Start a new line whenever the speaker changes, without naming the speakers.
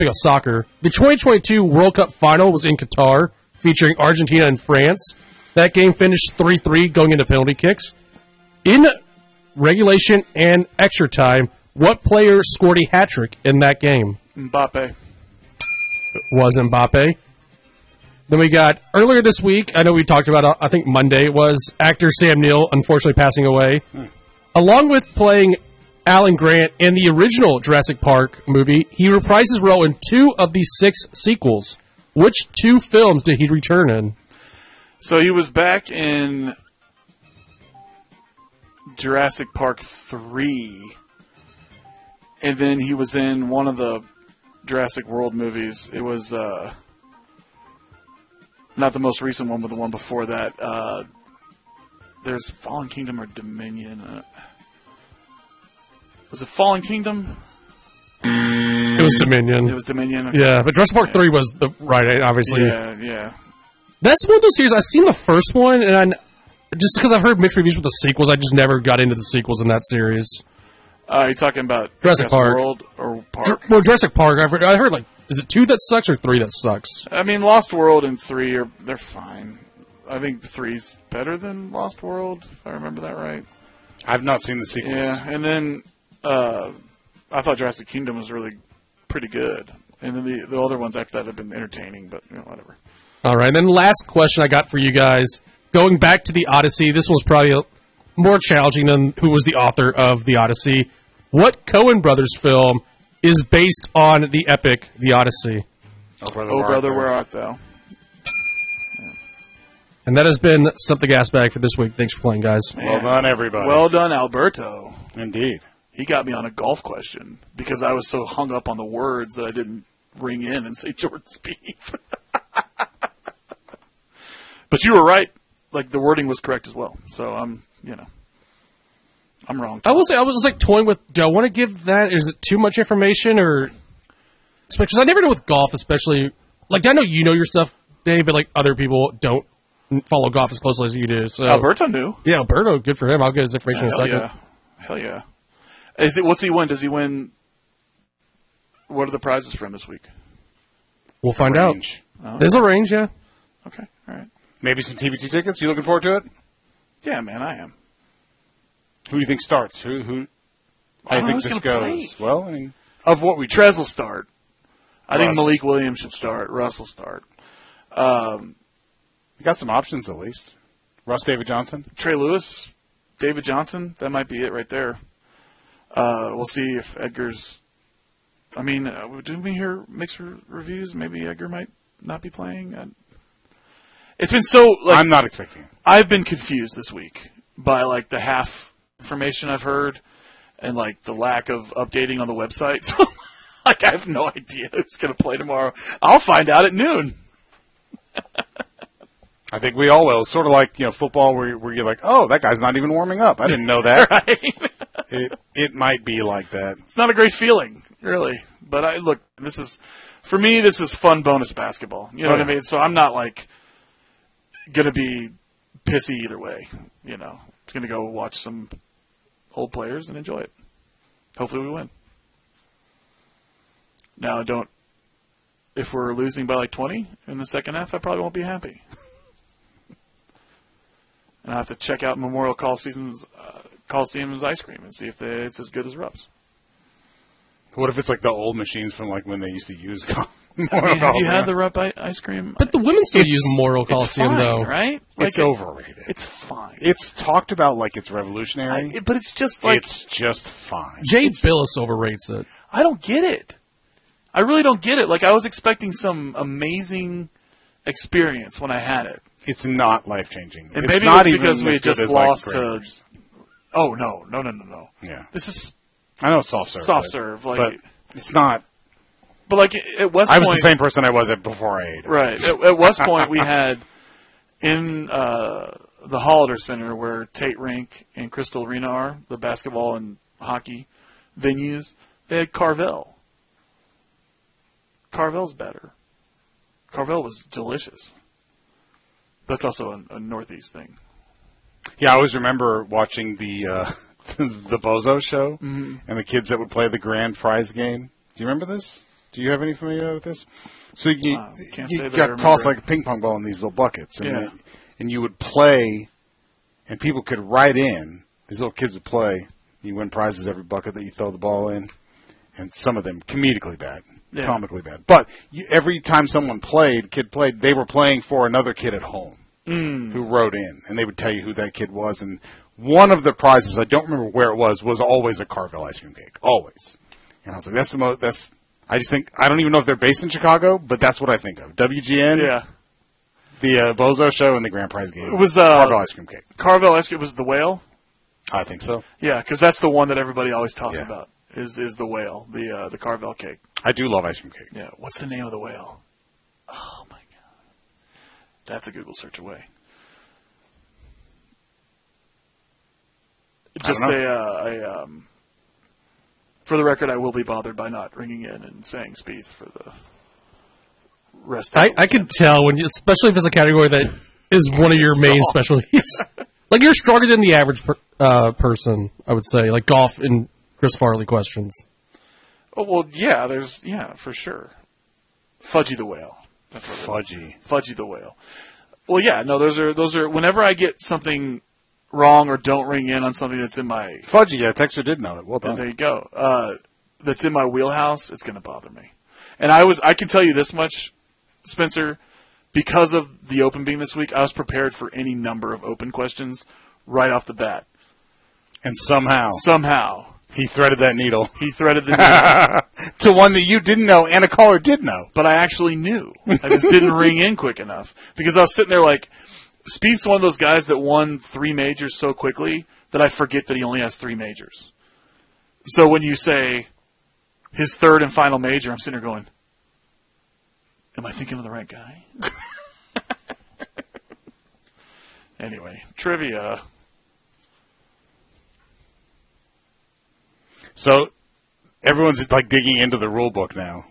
of soccer, the 2022 World Cup final was in Qatar, featuring Argentina and France. That game finished 3-3 going into penalty kicks. In regulation and extra time, what player scored a hat-trick in that game?
Mbappe.
It was Mbappe. Then we got, earlier this week, I know we talked about, I think Monday, was actor Sam Neill unfortunately passing away. Along with playing Alan Grant in the original Jurassic Park movie, he reprised his role in 2 of the 6 sequels. Which 2 films did he return in?
So he was back in Jurassic Park 3, and then he was in one of the Jurassic World movies. It was not the most recent one, but the one before that. There's Fallen Kingdom or Dominion. Was it Fallen Kingdom?
It was Dominion.
It was Dominion. Okay.
Yeah, but Jurassic Park 3 was the right, obviously.
Yeah.
That's one of those series, I've seen the first one, and just because I've heard mixed reviews with the sequels, I just never got into the sequels in that series.
You're talking about
Jurassic Park.
World or Park?
Jurassic Park, I heard, like, is it 2 that sucks or 3 that sucks?
I mean, Lost World and 3 they're fine. I think 3's better than Lost World, if I remember that right.
I've not seen the sequels.
Yeah, and then I thought Jurassic Kingdom was really pretty good. And then the other ones after that have been entertaining, but whatever.
All right, and then last question I got for you guys. Going back to the Odyssey, this was probably more challenging than who was the author of the Odyssey. What Coen Brothers film is based on the epic The Odyssey?
Oh,
Brother, where art thou?
And that has been Something Gas Bag for this week. Thanks for playing, guys.
Well done, everybody.
Well done, Alberto.
Indeed.
He got me on a golf question because I was so hung up on the words that I didn't ring in and say Jordan Spieth. But you were right. Like, the wording was correct as well. So I'm wrong.
I will say, I was like toying with, do I want to give that? Is it too much information? Or because I never know with golf, especially, like, I know you know your stuff, Dave, but like other people don't follow golf as closely as you do. So
Alberto knew.
Yeah, Alberto, good for him. I'll get his information in a second.
Yeah. Hell yeah. What's he win? Does he win? What are the prizes for him this week?
We'll find out.
Oh,
There's a range, yeah.
Okay, all right.
Maybe some TBT tickets? You looking forward to it?
Yeah, man, I am.
Who do you think starts? How do you think this goes?
Play.
Well, I mean, of what we
Trez will start. I think
Russ.
Malik Williams should start. Russ will start.
You got some options at least. Russ, David Johnson.
Trey Lewis, David Johnson. That might be it right there. We'll see if Edgar's. I mean, didn't we hear mixed reviews? Maybe Edgar might not be playing. It's been so. Like,
I'm not expecting it.
I've been confused this week by like the half information I've heard and like the lack of updating on the website. So, like, I have no idea who's going to play tomorrow. I'll find out at noon.
I think we all will. It's sort of like, football where you're like, oh, that guy's not even warming up. I didn't know that.
Right?
It might be like that.
It's not a great feeling, really. But look, for me, this is fun bonus basketball. You know what I mean? So I'm not like going to be pissy either way. I'm going to go watch some old players and enjoy it. Hopefully we win. Now, if we're losing by like 20 in the second half, I probably won't be happy. And I have to check out Memorial Coliseum's ice cream and see if it's as good as Rupp's.
What if it's like the old machines from like when they used to use
Have you had the Rupp ice cream?
But the women still use Memorial Coliseum,
fine,
though.
Right?
It's overrated.
It's fine.
It's talked about like it's revolutionary.
But it's just like...
It's just fine.
Jay Billis overrates it.
I don't get it. I really don't get it. Like, I was expecting some amazing experience when I had it.
It's not life-changing.
And
it's
maybe
not
it was because
even
we
as
had just
good as,
lost
like,
to...
Graders.
Oh, no.
Yeah.
This is
I know soft serve.
soft serve. Like,
but it's not...
But, like, at West
I
Point...
was the same person I was before I ate it.
Right. At West Point, we had in the Hollander Center where Tate Rink and Crystal Arena are, the basketball and hockey venues, they had Carvel. Carvel's better. Carvel was delicious. That's also a Northeast thing.
Yeah, I always remember watching the the Bozo show and the kids that would play the grand prize game. Do you remember this? Do you have any familiarity with this? So you
can't say that I
got
remember
tossed
it.
like a ping pong ball in these little buckets, and
Yeah.
and you would play, and people could write in. These little kids would play. You win prizes every bucket that you throw the ball in, and some of them comedically bad,
Yeah.
comically bad. But every time someone kid played, they were playing for another kid at home who wrote in, and they would tell you who that kid was. And one of the prizes, I don't remember where it was always a Carvel ice cream cake, always. And I was like, that's the most. That's. I just think I don't even know if they're based in Chicago, but that's what I think of. WGN,
Yeah.
the Bozo Show, and the Grand Prize Game.
It was
Carvel ice cream cake.
Carvel ice cream was the whale.
I think so.
Yeah, because that's the one that everybody always talks
Yeah.
about. Is the whale, the Carvel cake.
I do love ice cream cake.
Yeah. What's the name of the whale? Oh my god, that's a Google search away. Just
know.
for the record, I will be bothered by not ringing in and saying Spieth for the rest of the
I can tell when, especially if it's a category that is one of your main specialties. Like you're stronger than the average person, I would say. Like golf and Chris Farley questions.
Oh, well, yeah, for sure. Fudgy the whale. That's what it is. Fudgy the whale. Well, yeah, no, those are. Whenever I get something wrong or don't ring in on something that's in my
Fudgy, yeah, Texter did know it. Well done.
there you go. That's in my wheelhouse. It's going to bother me. And I can tell you this much, Spencer, because of the Open being this week, I was prepared for any number of Open questions right off the bat.
And somehow he threaded that needle
He threaded the needle.
to one that you didn't know and a caller did know.
But I actually knew. I just didn't ring in quick enough because I was sitting there like, Spieth's one of those guys that won 3 majors so quickly that I forget that he only has 3 majors. So when you say his third and final major, I'm sitting there going, am I thinking of the right guy? Anyway, trivia.
So everyone's like digging into the rule book now.